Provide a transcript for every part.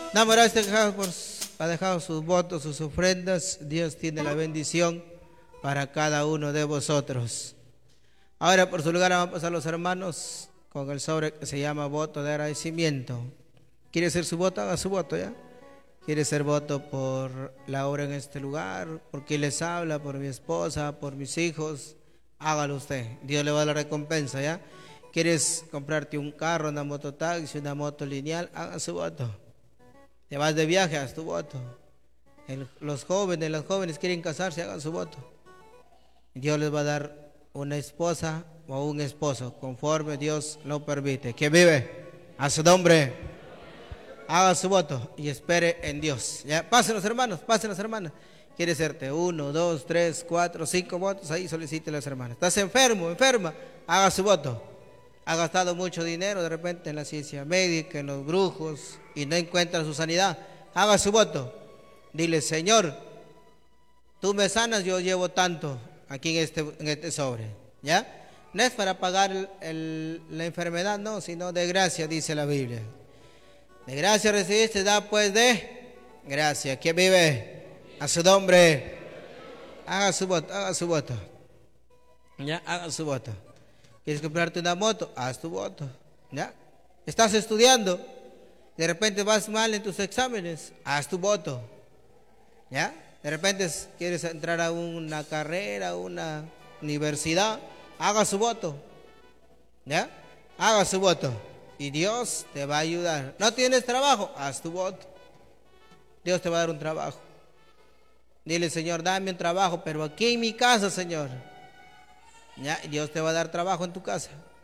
Namorado ha dejado sus votos, sus ofrendas. Dios tiene la bendición para cada uno de vosotros. Ahora por su lugar vamos a pasar los hermanos con el sobre que se llama voto de agradecimiento. ¿Quiere hacer su voto? Haga su voto ya. ¿Quiere hacer voto por la obra en este lugar? ¿Por quien les habla? ¿Por mi esposa? ¿Por mis hijos? Hágalo usted. Dios le va a dar la recompensa ya. ¿Quieres comprarte un carro, una mototaxi, una moto lineal? Haga su voto. Te vas de viaje, haz tu voto. Los jóvenes, las jóvenes quieren casarse, hagan su voto. Dios les va a dar una esposa o un esposo, conforme Dios lo permite. ¿Quién vive? A su nombre. Haga su voto y espere en Dios. Ya, pasen los hermanos, pasen las hermanas. Quiere hacerte 1, 2, 3, 4, 5 votos, ahí solicite las hermanas. Estás enfermo, enferma, haga su voto. Ha gastado mucho dinero de repente en la ciencia médica, en los brujos y no encuentra su sanidad. Haga su voto. Dile, Señor, tú me sanas, yo llevo tanto aquí en este sobre. ¿Ya? No es para pagar la enfermedad, no, sino de gracia, dice la Biblia. De gracia recibiste, da pues de gracia. ¿Quién vive? A su nombre. Haga su voto, haga su voto. ¿Ya? Haga su voto. ¿Quieres comprarte una moto? Haz tu voto. ¿Ya? ¿Estás estudiando? De repente vas mal en tus exámenes. Haz tu voto. ¿Ya? De repente quieres entrar a una carrera, a una universidad. Haga su voto. ¿Ya? Haga su voto. Y Dios te va a ayudar. ¿No tienes trabajo? Haz tu voto. Dios te va a dar un trabajo. Dile, Señor, dame un trabajo, pero aquí en mi casa, Señor. ¿Ya? Dios te va a dar trabajo en tu casa.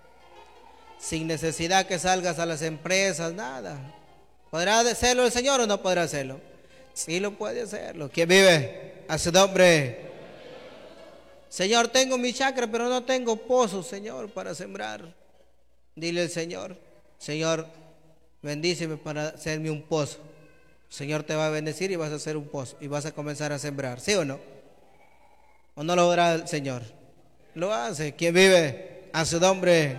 Sin necesidad que salgas a las empresas, nada. ¿Podrá hacerlo el Señor o no podrá hacerlo? Sí lo puede hacerlo. ¿Quién vive? A su nombre. Señor, tengo mi chacra, pero no tengo pozo, Señor, para sembrar. Dile al Señor, Señor, bendíceme para hacerme un pozo. El Señor te va a bendecir y vas a hacer un pozo y vas a comenzar a sembrar. ¿Sí o no? ¿O no lo hará el Señor? Lo hace. ¿Quién vive? A su nombre.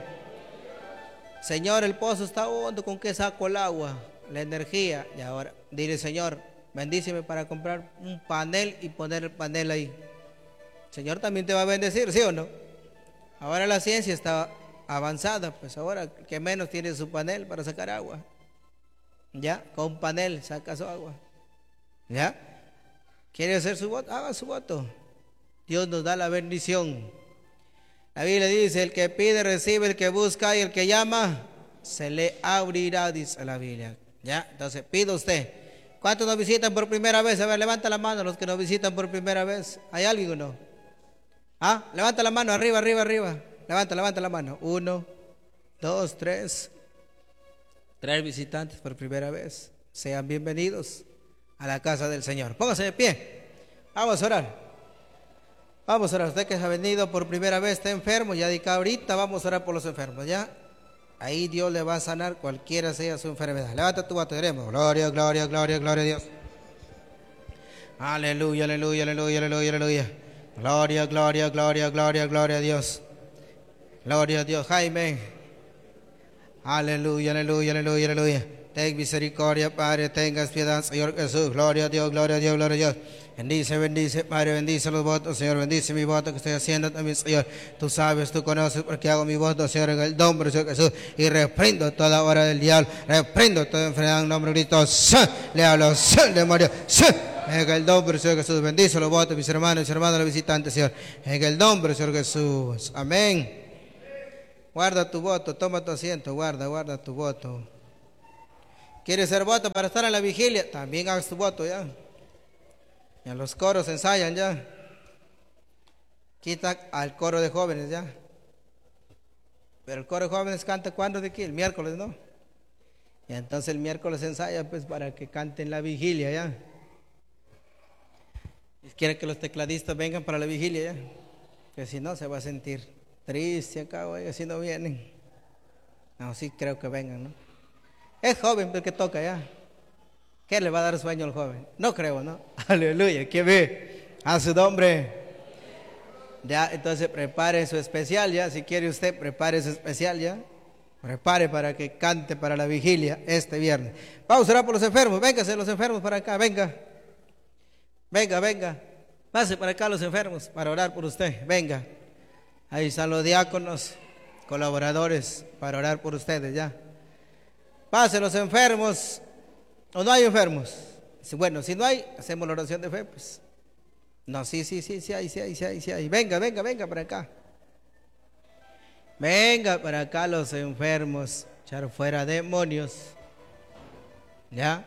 Señor, el pozo está hondo, ¿con qué saco el agua? La energía. Y ahora, dile, Señor, bendíceme para comprar un panel y poner el panel ahí. Señor también te va a bendecir, ¿sí o no? Ahora la ciencia está avanzada, pues ahora que menos tiene su panel para sacar agua. ¿Ya? Con panel saca su agua. ¿Ya? ¿Quiere hacer su voto? Haga su voto. Dios nos da la bendición. La Biblia dice, el que pide recibe, el que busca y el que llama se le abrirá, dice la Biblia. ¿Ya? Entonces pide usted. ¿Cuántos nos visitan por primera vez? A ver, levanta la mano los que nos visitan por primera vez. ¿Hay alguien o no? ¿Ah? Levanta la mano, arriba, arriba, arriba. Levanta la mano. 1, 2, 3. 3 visitantes por primera vez. Sean bienvenidos a la casa del Señor. Póngase de pie. Vamos a orar. Vamos a orar. Usted que ha venido por primera vez, está enfermo, ya de acá ahorita vamos a orar por los enfermos, ¿ya? Ahí Dios le va a sanar cualquiera sea su enfermedad. Levanta tu voto, oremos. Gloria, gloria, gloria, gloria a Dios. Aleluya, aleluya, aleluya, aleluya, aleluya. Gloria, gloria, gloria, gloria, gloria a Dios. Gloria a Dios. Jaime. Aleluya, aleluya, aleluya, aleluya. Ten misericordia, Padre, tengas piedad, Señor Jesús. Gloria a Dios, gloria a Dios, gloria a Dios. Bendice, bendice, Padre, bendice los votos, Señor. Bendice mi voto que estoy haciendo también, Señor. Tú sabes, tú conoces porque hago mi voto, Señor, en el nombre de Jesús. Y reprendo toda obra del diablo. Reprendo toda enfermedad en el nombre de Cristo. Le hablo, demonio. En el nombre de Señor Jesús. Bendice los votos, mis hermanos los visitantes, Señor. En el nombre de Señor Jesús. Amén. Guarda tu voto, toma tu asiento, guarda tu voto. ¿Quieres hacer voto para estar en la vigilia? También hagas tu voto ya. Ya los coros ensayan ya. Quita al coro de jóvenes ya. Pero el coro de jóvenes canta ¿cuándo de aquí? El miércoles, ¿no? Y entonces el miércoles ensaya pues para que canten la vigilia ya. Y quieren que los tecladistas vengan para la vigilia ya. Que si no se va a sentir triste acá, oiga, si no vienen. No, sí creo que vengan, ¿no? Es joven el que toca ya. ¿Qué le va a dar sueño al joven? No creo, ¿no? Aleluya, ¿quién ve? A su nombre. Ya, entonces prepare su especial ya. Si quiere usted, prepare su especial ya. Prepare para que cante para la vigilia este viernes. Vamos a orar por los enfermos. Véngase los enfermos para acá. Venga. Venga, venga. Pase para acá los enfermos para orar por usted. Venga. Ahí están los diáconos, colaboradores para orar por ustedes ya. Pase los enfermos. ¿O no hay enfermos? Bueno, si no hay, hacemos la oración de fe, pues. No, sí hay. Venga para acá. Venga para acá los enfermos, echar fuera demonios. ¿Ya?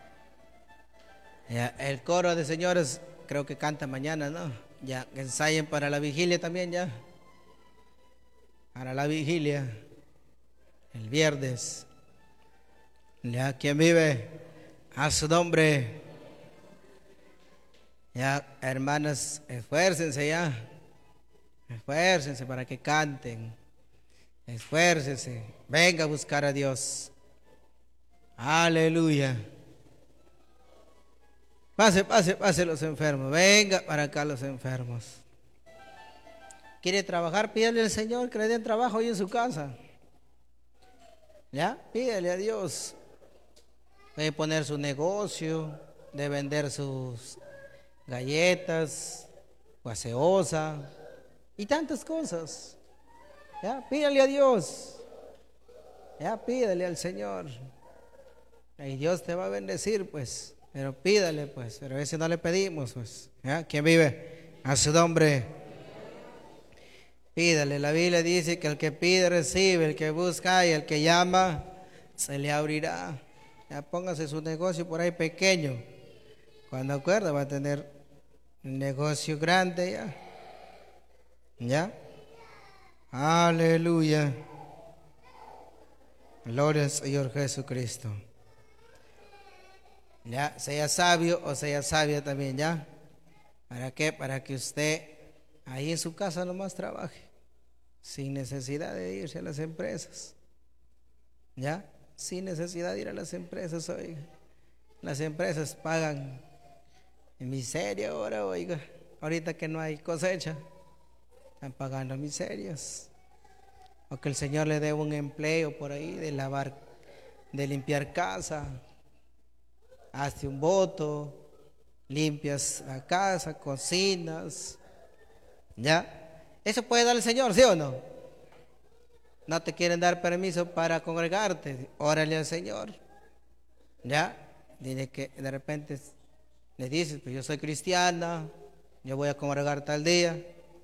Ya, el coro de señores creo que canta mañana, ¿no? Ya, que ensayen para la vigilia también, ya. Para la vigilia, el viernes. Ya, ¿quién vive? A su nombre. Ya, hermanas, esfuércense ya. Esfuércense para que canten. Esfuércense. Venga a buscar a Dios. Aleluya. Pase los enfermos. Venga para acá los enfermos. ¿Quiere trabajar? Pídale al Señor que le den trabajo hoy en su casa. ¿Ya? Pídale a Dios. Puede poner su negocio de vender sus galletas, gaseosa y tantas cosas. ¿Ya? Pídale a Dios. Ya, pídale al Señor. Y Dios te va a bendecir, pues. Pero pídale, pues. Pero a veces no le pedimos, pues. ¿Ya? ¿Quién vive? A su nombre. Pídale. La Biblia dice que el que pide recibe, el que busca y el que llama se le abrirá. Ya, póngase su negocio por ahí pequeño. Cuando acuerda va a tener un negocio grande ya. ¿Ya? Aleluya. Gloria al Señor Jesucristo. Ya, sea sabio o sea sabia también, ¿ya? ¿Para qué? Para que usted ahí en su casa nomás trabaje, sin necesidad de irse a las empresas. ¿Ya? Sin necesidad de ir a las empresas, oiga. Las empresas pagan en miseria ahora, oiga. Ahorita que no hay cosecha, están pagando miserias. O que el Señor le dé un empleo por ahí de lavar, de limpiar casa. Hazte un voto, limpias la casa, cocinas. ¿Ya? Eso puede dar el Señor, ¿sí o no? No te quieren dar permiso para congregarte, órale al Señor. ¿Ya? Dile que de repente le dices, pues yo soy cristiana, yo voy a congregar tal día.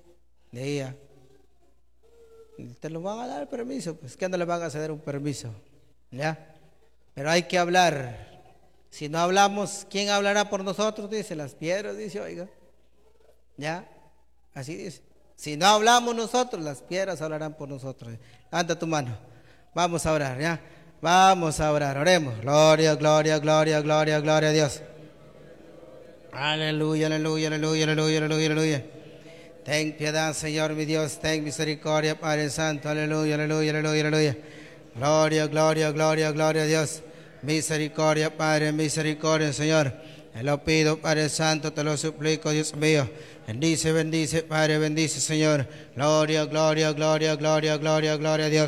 Te lo van a dar permiso, pues que no le van a ceder un permiso. ¿Ya? Pero hay que hablar. Si no hablamos, ¿quién hablará por nosotros? Dice, las piedras, dice, oiga. ¿Ya? Así dice. Si no hablamos nosotros, las piedras hablarán por nosotros. Levanta tu mano. Vamos a orar, ¿ya? Vamos a orar, oremos. Gloria, gloria, gloria, gloria, gloria a Dios. Aleluya, aleluya, aleluya, aleluya, aleluya, aleluya. Ten piedad, Señor mi Dios, ten misericordia, Padre Santo. Aleluya, aleluya, aleluya, aleluya. Gloria, gloria, gloria, gloria a Dios. Misericordia, Padre, misericordia, Señor. Te lo pido, Padre Santo, te lo suplico, Dios mío. Bendice, bendice, Padre, bendice, Señor. Gloria, gloria, gloria, gloria, gloria, gloria a Dios.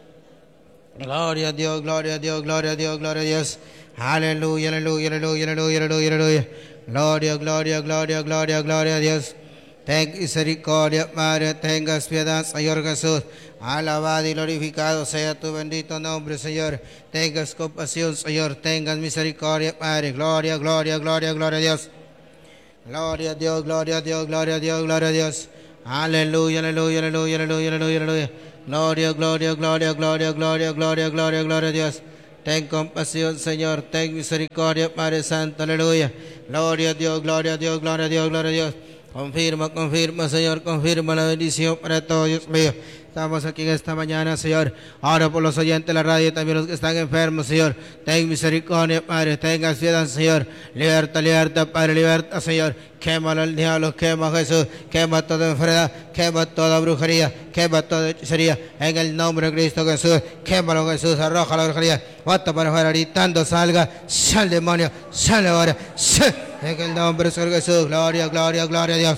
Gloria a Dios, gloria a Dios, gloria a Dios, gloria a Dios. Aleluya, aleluya, aleluya, aleluya, aleluya, aleluya. Gloria, gloria, gloria, gloria, gloria a Dios. Ten misericordia, Padre, tengas piedad, Señor Jesús. Alabado y glorificado sea tu bendito nombre, Señor. Tengas compasión, Señor. Tengas misericordia, Padre. Gloria, gloria, gloria, gloria a Dios. Gloria a Dios, gloria a Dios, gloria a Dios, gloria a Dios. Aleluya, aleluya, aleluya, aleluya, aleluya, aleluya. Gloria, gloria, gloria, gloria, gloria, gloria, gloria, gloria a Dios. Ten compasión, Señor. Ten misericordia, Padre Santo. Aleluya. Gloria a Dios, gloria a Dios, gloria a Dios, gloria a Dios. Confirma, confirma, Señor, confirma la bendición para todos, Dios mío. Estamos aquí en esta mañana, Señor. Ahora por los oyentes de la radio y también los que están enfermos, Señor. Ten misericordia, Padre. Tengas piedad, Señor. Liberta, liberta, Padre. Liberta, Señor. Quémalo el diablo. Quema Jesús. Quema toda enfermedad. Quema toda brujería. Quema toda hechicería. En el nombre de Cristo Jesús. Quémalo, Jesús. Arroja la brujería. Bota para afuera. Gritando, salga. Sal, demonio. Sal ahora. Sal. En el nombre de Jesús. Gloria, gloria, gloria a Dios.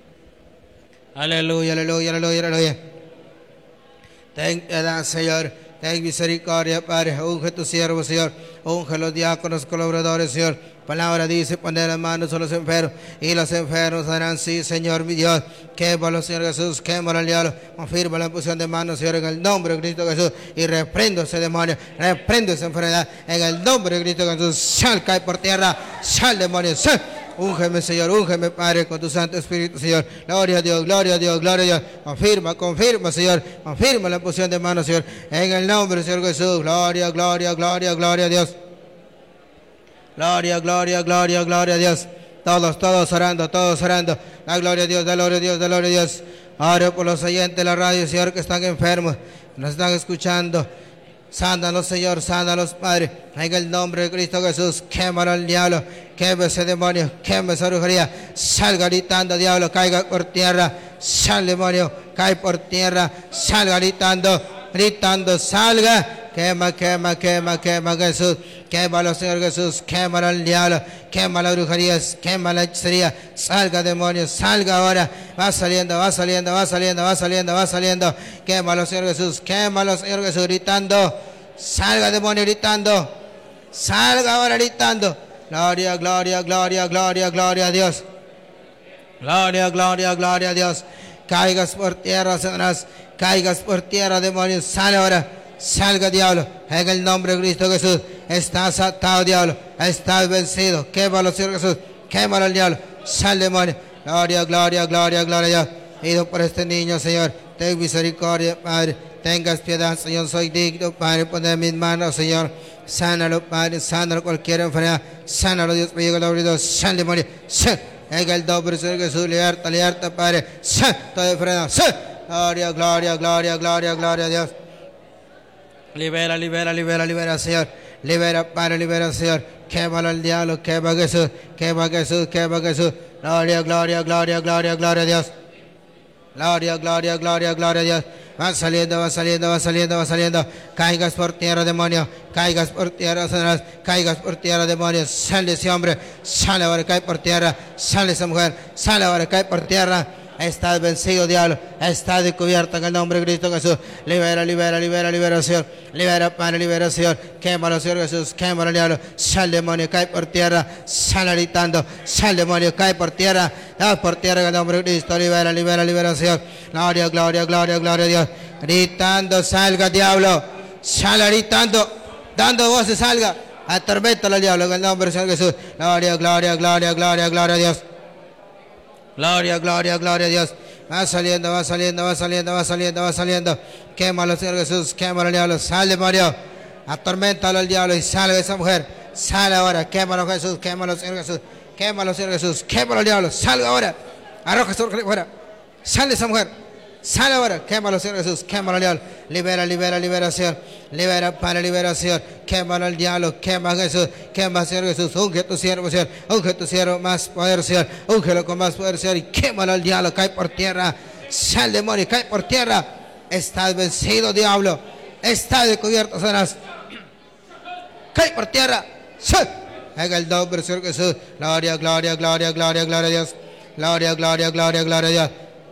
Aleluya, aleluya, aleluya, aleluya. Ten piedad, Señor. ten misericordia, Padre. Unge tu siervo, Señor. Unge los diáconos, colaboradores, Señor. Palabra dice, poner las manos a los enfermos y los enfermos harán sí, Señor mi Dios. Quémalo, Señor Jesús, quémalo al diablo. Confirma la imposición de manos, Señor, en el nombre de Cristo Jesús. Y reprendo ese demonio, reprendo esa enfermedad. En el nombre de Cristo Jesús, sal, cae por tierra, sal, demonio, sal. Úngeme, Señor, úngeme, Padre, con tu Santo Espíritu, Señor. Gloria a Dios, gloria a Dios, gloria a Dios. Confirma, confirma, Señor. Confirma la imposición de manos, Señor. En el nombre del Señor Jesús. Gloria, gloria, gloria, gloria a Dios. Gloria, gloria, gloria, gloria a Dios. Todos orando, todos orando. La gloria a Dios, la gloria a Dios, la gloria a Dios. Oro por los oyentes de la radio, Señor, que están enfermos, nos están escuchando. Sánalos, Señor, sánalos, Padre. En el nombre de Cristo Jesús, quémalo al diablo, queme ese demonio, queme esa brujería. Salga gritando, diablo, caiga por tierra. Sal, demonio, cae por tierra. Salga gritando, gritando, salga. Quema, quema, quema, quema, Jesús. Quémalo, Señor Jesús. Quémalo al diablo. Quema la brujería. Quema la hechicería. Salga, demonio. Salga ahora. Va saliendo, va saliendo, va saliendo, va saliendo, va saliendo. Quémalo, Señor Jesús. Quémalo, Señor Jesús. Gritando. Salga, demonio, gritando. Salga ahora gritando. Gloria, gloria, gloria, gloria, gloria a Dios. Gloria, gloria, gloria a Dios. Caigas por tierra, Satanás. Caigas por tierra, demonio. Sale ahora. Salga, diablo, en el nombre de Cristo Jesús. Estás atado, diablo. Estás vencido. Quémalo, Señor Jesús. Quémalo al diablo. Sal, demonio. Gloria, gloria, gloria, gloria a Dios. Ido por este niño, Señor. Ten misericordia, Padre. Tengas piedad, Señor. Soy digno, Padre, poner mis manos, Señor. Sánalo, Padre. Sánalo cualquier enfermedad. Sánalo, Dios mío, gloria a Dios. Sal, demonio. Sal. En el nombre de Señor Jesús. Liberta, liberta, Padre. Sal. Toda enfermedad. Sal. Gloria, gloria, gloria, gloria, gloria a Dios. Libera, libera, libera, libera, Señor. Libera, Padre, libera, Señor. Quémalo al diablo, quema a Jesús, quema a Jesús, quema a Jesús. Gloria, gloria, gloria, gloria, gloria a Dios. Gloria, gloria, gloria, gloria a Dios. Va saliendo, va saliendo, va saliendo, va saliendo. Caigas por tierra, demonio. Caigas por tierra, Satanás. Caigas por tierra, demonio. Sale ese hombre. Sale ahora, cae por tierra. Sale esa mujer. Sale ahora, cae por tierra. Estás vencido, diablo. Estás descubierto en el nombre de Cristo Jesús. Libera, libera, libera, libera, Señor. Libera, Padre, libera, Señor. Quémalo, Señor Jesús. Quémalo, diablo. Sal, demonio, cae por tierra. Sal gritando. Sal, demonio, cae por tierra. Da por tierra en el nombre de Cristo. Libera, libera, libera, Señor. Gloria, gloria, gloria, gloria a Dios. Gritando, salga, diablo. Sal gritando. Dando voces, salga. Atorméntalo al diablo en el nombre del Señor Jesús. Gloria, gloria, gloria, gloria, gloria a Dios. Gloria, gloria, gloria a Dios. Va saliendo, va saliendo, va saliendo, va saliendo, va saliendo. Quémalo, Señor Jesús, quémalo al diablo. Sal, demonio. Atorméntalo al diablo y salve a esa mujer. Sale ahora, quémalo, Jesús, quémalo, Señor Jesús. Quémalo, Señor Jesús, quémalo al diablo. Salga ahora. Arroja esa mujer fuera. Sale esa mujer. Sale ahora, quémalo, Señor Jesús, quémalo al diablo. Libera, libera, libera, Señor. Libera, Padre, libera, Señor. Quémalo al diablo, quema a Jesús, quema, Señor Jesús. Unge tu siervo, Señor. Unge tu siervo, más poder, Señor. Úngelo con más poder, Señor. Y quémalo al diablo, cae por tierra. Sal, demonio, cae por tierra. Estás vencido, diablo. Estás descubierto, Satanás. Cae por tierra. Sal. En el nombre del Señor Jesús. Gloria, gloria, gloria, gloria, gloria a Dios. Gloria, gloria, gloria, gloria a Dios.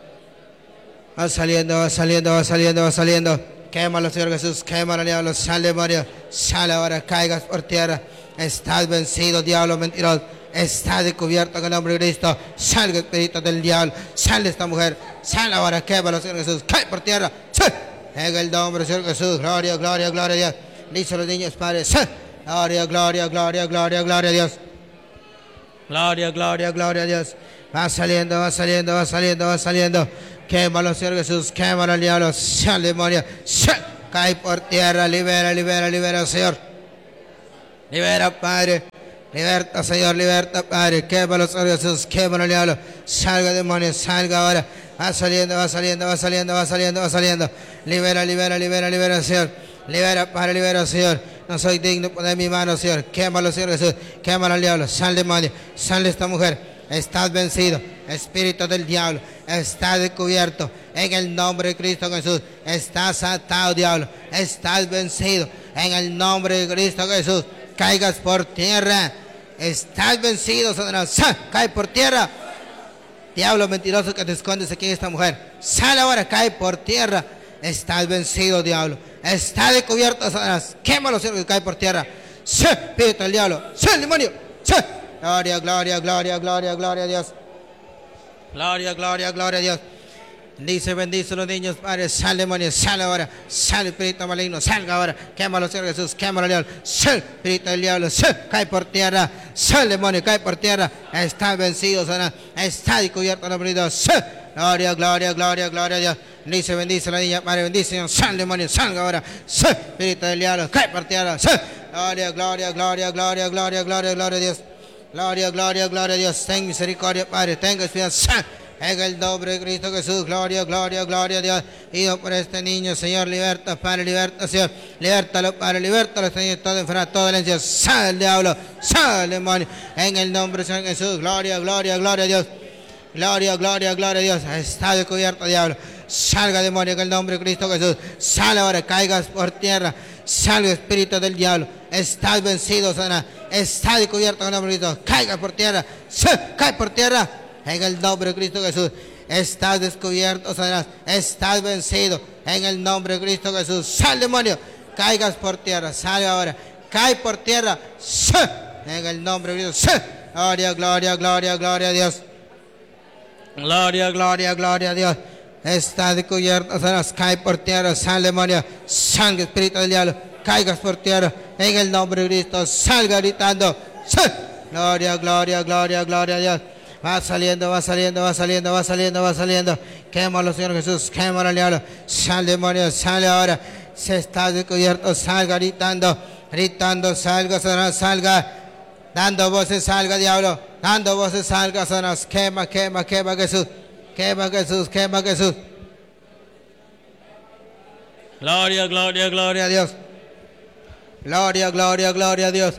Va saliendo, va saliendo, va saliendo, va saliendo. Quémalo, Señor Jesús, quémalo, diablo. Sal, demonio. Sal ahora, caigas por tierra. Estás vencido, diablo mentiroso. Estás descubierto en el nombre de Cristo. Salga, espíritu del diablo. Sal esta mujer. Sal ahora, quémalo, Señor Jesús. Cae por tierra. Sal. En el nombre del Señor Jesús. Gloria, gloria, gloria a Dios. Dice a los niños, Padre. Sal. Gloria, gloria, gloria, gloria, gloria a Dios. Gloria, gloria, gloria a Dios. Va saliendo, va saliendo, va saliendo, va saliendo. Quémalo, Señor Jesús, quémalo al diablo. Sal, demonio. Sal. Cae por tierra. Libera, libera, libera, Señor. Libera, Padre. Liberta, Señor, liberta, Padre. Quémalo, Señor Jesús, quémalo al diablo. Salga, demonio, salga ahora. Va saliendo, va saliendo, va saliendo, va saliendo, va saliendo. Libera, libera, libera, libera, Señor. Libera, Padre, libera, Señor. No soy digno de poner mi mano, Señor. Quémalo, Señor Jesús. Quémalo al diablo. Sal, demonio. Sal de esta mujer. Estás vencido, espíritu del diablo. Estás descubierto en el nombre de Cristo Jesús. Estás atado, diablo. Estás vencido en el nombre de Cristo Jesús. Caigas por tierra. Estás vencido, Satanás. ¡Sal! Cae por tierra. Diablo mentiroso que te escondes aquí en esta mujer. Sal ahora, cae por tierra. Estás vencido, diablo. Está descubierto, Satanás. Quémalo, Señor, que cae por tierra. Sí, espíritu del diablo. Sí, el demonio. Sí. Gloria, gloria, gloria, gloria, gloria a Dios. Gloria, gloria, gloria a Dios. Bendice los niños, Padre. Sal, demonio, sal ahora. Sal, espíritu maligno, salga ahora. Quémalo, Señor Jesús, quémalo, diablo. Sal, espíritu del diablo, sal, cae por tierra. Sal, demonio, cae por tierra. Está vencido, Satanás. Está descubierto, nombre de Dios. Sal. Gloria, gloria, gloria, gloria a Dios. Bendice la niña, Padre, bendice, Señor. Sal, demonio, salga ahora. Sal, espíritu del diablo, cae por tierra. Sal. Gloria, gloria, gloria, gloria, gloria, gloria, gloria a Dios. Gloria, gloria, gloria a Dios. Ten misericordia, Padre. Tenga esperanza. En el nombre de Cristo Jesús. Gloria, gloria, gloria a Dios. Pido por este niño, Señor. Liberta, Padre. Liberta, Señor. Libertalo, Padre. Libertalo, Señor. Toda enfermedad, toda dolencia. Sal el diablo. Sal el demonio. En el nombre de Señor Jesús. Gloria, gloria, gloria a Dios. Gloria, gloria, gloria a Dios. Está descubierto, diablo. Salga, demonio, en el nombre de Cristo Jesús. Sal ahora. Caigas por tierra. Salga, espíritu del diablo. Estás vencido, Satanás. Está descubierto en el nombre de Cristo. Caiga por tierra. Cae por tierra. En el nombre de Cristo Jesús. Estás descubierto, Satanás. Estás vencido. En el nombre de Cristo Jesús. Sal, demonio. Caigas por tierra. Sal ahora. Cae por tierra. En el nombre de Cristo. Gloria, gloria, gloria, gloria a Dios. Gloria, gloria, gloria a Dios. Está descubierto, Satanás. Cae por tierra. Sal, demonio. Salga, espíritu del diablo. Caigas por tierra. En el nombre de Cristo. Salga gritando. Gloria, gloria, gloria, gloria a Dios. Va saliendo, va saliendo, va saliendo, va saliendo, va saliendo. Quémalo, Señor Jesús. Quémalo al diablo. Sal, demonio. Sale ahora. Se está descubierto. Salga gritando. Gritando. Salga, Satanás. Salga. Dando voces. Salga, diablo. Dando voces. Salga, Satanás. Quema, quema, quema, Jesús. Quema, Jesús. Quema, Jesús. Gloria, gloria, gloria a Dios. Gloria, gloria, gloria a Dios.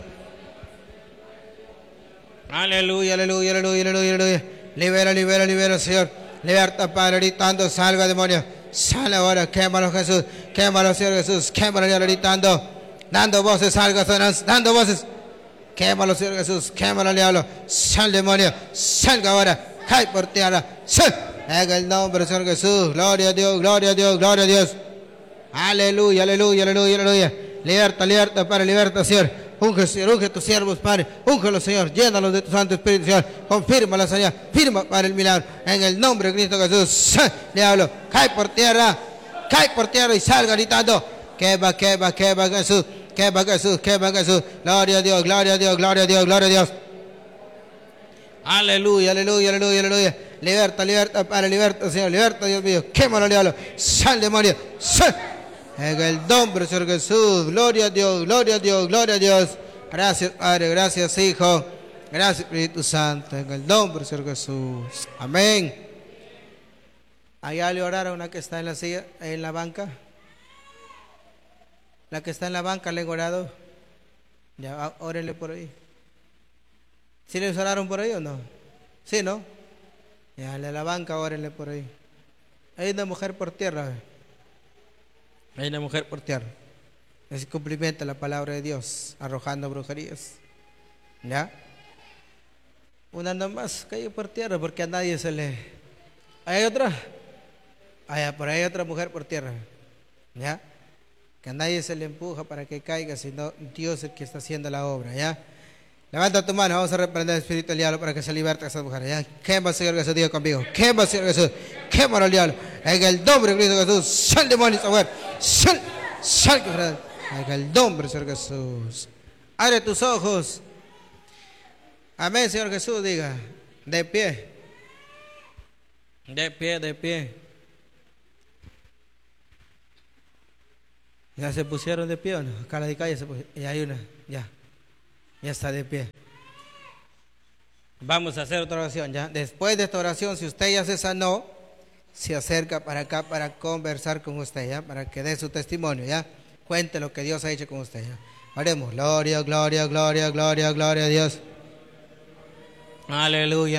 Aleluya, aleluya, aleluya, aleluya, aleluya. Libera, libera, libera, Señor. Liberta, Padre, gritando. Salga, demonio. Sale ahora. Quémalo, Jesús. Quémalo, Señor Jesús. Quémalo, gritando. Dando voces. Salga, Satanás. Dando voces. Quémalo, Señor Jesús. Quémalo, diablo. Sal, demonio. Salga ahora. Cae por tierra. Sal. En el nombre del Señor Jesús. Gloria a Dios, gloria a Dios, gloria a Dios. Aleluya, aleluya, aleluya, aleluya. Liberta, liberta, Padre, liberta, Señor. Unge, Señor, unge tus siervos, Padre. Úngelos, Señor. Llénalos de tu Santo Espíritu, Señor. Confirma la Señor. Firma, Padre, el milagro. En el nombre de Cristo Jesús. Diablo, cae por tierra. Cae por tierra y salga gritando. Quema, quema, quema, Jesús. Quema, Jesús, quema, Jesús. Gloria a Dios, gloria a Dios, gloria a Dios, gloria a Dios. Aleluya, aleluya, aleluya, aleluya. Liberta, liberta, Padre, liberta, Señor. Liberta, Dios mío. Quémalo, diablo. Sal, demonio. Sal. En el nombre del Señor Jesús. Gloria a Dios, gloria a Dios, gloria a Dios. Gracias, Padre, gracias, Hijo. Gracias, Espíritu Santo. En el nombre del Señor Jesús. Amén. Allá le oraron a que está en la silla, en la banca. La que está en la banca le han orado. Ya, órenle por ahí. ¿Sí les oraron por ahí o no? Sí, ¿no? Ya, la banca, órenle por ahí. Hay una mujer por tierra. Hay una mujer por tierra. Es cumplimenta la palabra de Dios, arrojando brujerías. ¿Ya? Una nomás cayó por tierra porque a nadie se le... ¿Hay otra? Por ahí hay otra mujer por tierra. ¿Ya? Que a nadie se le empuja para que caiga, sino Dios es el que está haciendo la obra. ¿Ya? Levanta tu mano, vamos a reprender el espíritu del diablo para que se liberte a esa mujer. ¿Ya? Quema, Señor Jesús, Dios conmigo. Quema, Señor Jesús. Quema al diablo. En el nombre de Cristo Jesús. Sal, demonio, esa mujer. Sal, sal, en el nombre del Señor Jesús. Abre tus ojos. Amén, Señor Jesús, diga. De pie. De pie, de pie. ¿Ya se pusieron de pie o no? Acá la de calle se pusieron. Ya hay una. Ya. Ya está de pie. Vamos a hacer otra oración, ¿ya? Después de esta oración, si usted ya se sanó, se acerca para acá para conversar con usted, ¿ya? Para que dé su testimonio, ¿ya? Cuente lo que Dios ha hecho con usted, ¿ya? Haremos gloria, gloria, gloria, gloria, gloria a Dios. Aleluya.